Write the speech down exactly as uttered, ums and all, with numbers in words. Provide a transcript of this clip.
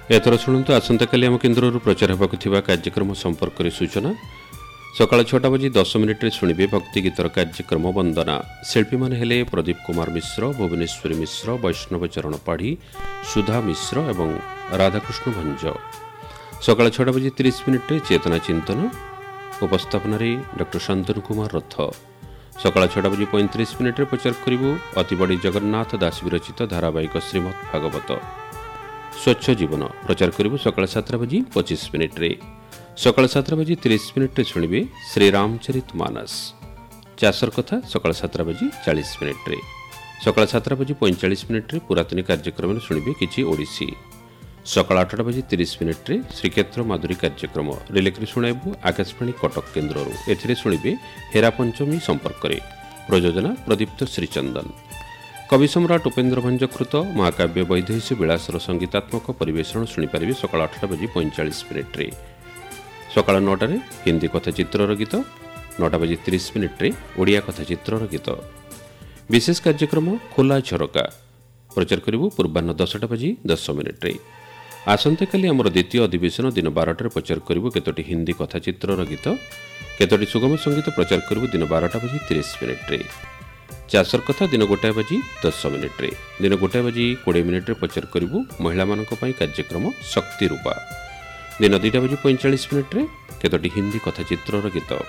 एथर शुणु आसंताकाली आम केन्द्र प्रचार होगा कार्यक्रम संपर्क में सूचना। सकाल छटा बजे दस मिनिट्रे शुणिबे भक्ति गीतर कार्यक्रम वंदना। शिल्पी मैंने हेले प्रदीप कुमार मिश्र, भुवनेश्वरी मिश्र, वैष्णव चरण पाढ़ी, सुधा मिश्र एवं राधाकृष्ण भंज। सकाल छटा बजे तीस मिनिट्रे चेतना चिंतन उपस्थापन डॉक्टर शांतनु कुमार रथ। सकाल छटा बजे पैंतीस मिनिट्रे प्रचार करूँ अतिबड़ी जगन्नाथ दास विरचित धारावाहिक श्रीमद् भागवत स्वच्छ जीवन प्रचार करूँ सकाल सातटा बजे पच्चीस मिनिट्रे। सकाल सातटा बजे तीस मिनिट्रे शुणिबे श्रीरामचरित मानस। चाषर कथा सकाल सातटा बजे चालीस मिनिट्रे। सकाल सातटा बजे पैंचाश मिनिट्रे पुरातनी कार्यक्रम में शुणिबे किछि ओडिसी। सकाल आठटा बजे तीस मिनिट्रे श्रीक्षेत्र माधुरी कार्यक्रम रिलेक्री शुणाइबू आकाशवाणी कटक केन्द्र। एथिरे शुणिबे हेरा पंचमी संपर्क में प्रयोजना प्रदीप्त श्रीचंदन। कवि सम्राट उपेन्द्र भंजकृत महाकाव्य वैदेही विलासर संगीतात्मक परिवेषण शुणिपारे सकाल आठटा बजे पैंचाश मिनिट्रे। सकाल नौटार हिंदी कथाचित्र गीत, नौटा बजे तीस मिनिट्रे ओडिया कथाचित्र गीत। विशेष कार्यक्रम खोला झरका प्रचार करूँ पूर्वाह्न दसटा बजे दस मिनिट्रे। आसंताकाली आमर द्वितीय अधिवेशन दिन बारटार प्रचार करूँ केतोटी हिंदी कथाचित्र गीत, केतोटी सुगम संगीत प्रचार करूँ दिन बारटा बजे तीस मिनिट्रे। चाषर कथा दिन गोटाए बजे दस मिनिट्रे। दिन गोटाए बजे कोड़े मिनिट्रे प्रचार करूँ महिला मानक पई कार्यक्रम शक्ति रूपा। दिन दुईटा बजे पैंचाश मिनिट्रे केतोटी हिंदी कथाचित्र गीत।